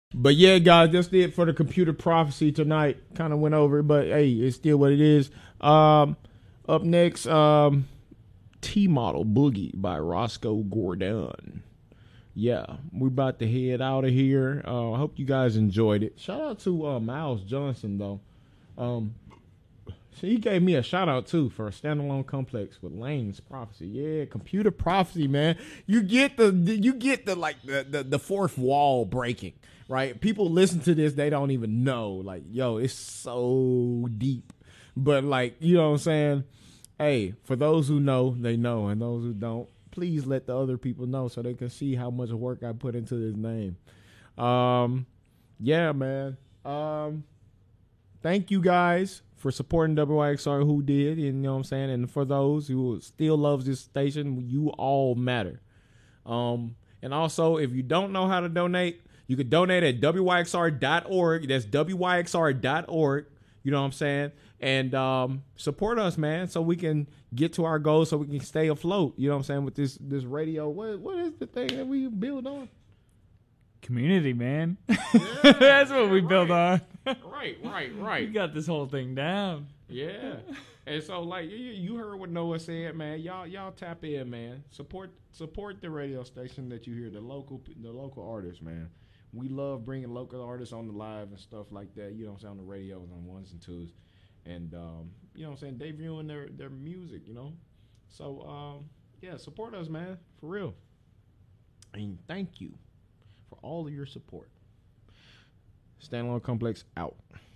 But yeah, guys, that's it for the computer prophecy tonight. Kind of went over it, but hey, it's still what it is. Up next, T Model Boogie by Roscoe Gordon. Yeah, we're about to head out of here. I hope you guys enjoyed it. Shout out to Miles Johnson though. So he gave me a shout out too for a standalone complex with Lane's prophecy. Yeah, computer prophecy, man. You get the like the fourth wall breaking, right? People listen to this, they don't even know. Like, yo, it's so deep. But like, you know what I'm saying? Hey, for those who know, they know, and those who don't, please let the other people know so they can see how much work I put into this name. Yeah, man. Thank you guys for supporting WYXR who did, and you know what I'm saying? And for those who still loves this station, you all matter. And also, if you don't know how to donate, you can donate at WYXR.org. That's WYXR.org. You know what I'm saying? And support us, man, so we can get to our goals, so we can stay afloat. You know what I'm saying? With this radio. What is the thing that we build on? Community, man. Yeah, That's what we build on. Right. You got this whole thing down. Yeah. And so, like, you heard what Noah said, man. Y'all tap in, man. Support the radio station that you hear, the local artists, man. We love bringing local artists on the live and stuff like that. You know what I'm saying? On the radios, on ones and twos, and you know what I'm saying? Debuting their music, you know. So yeah, support us, man, for real. And thank you for all of your support. Standalone Complex out.